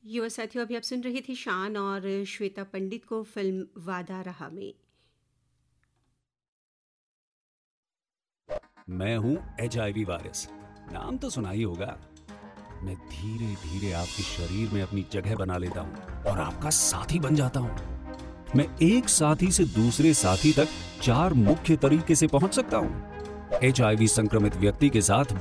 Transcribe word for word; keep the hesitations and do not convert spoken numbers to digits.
युवा साथियों, अभी आप सुन रही थी शान और श्वेता पंडित को फिल्म वादा रहा में। मैं हूं एच आई वी वायरस, नाम तो सुना ही होगा। मैं धीरे धीरे आपके शरीर में अपनी जगह बना लेता हूं और आपका साथी बन जाता हूं। मैं एक साथी से दूसरे साथी तक चार मुख्य तरीके से पहुंच सकता हूं। एच आई वी संक्रमित व्यक्ति के साथ